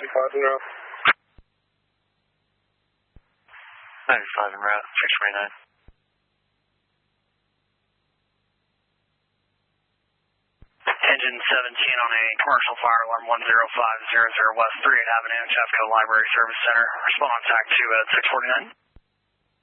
95 en route. 95 en route, 629. Engine 17 on a commercial fire alarm 10500 West 38 Avenue, Jeffco Library Service Center. Respond on TAC to 649.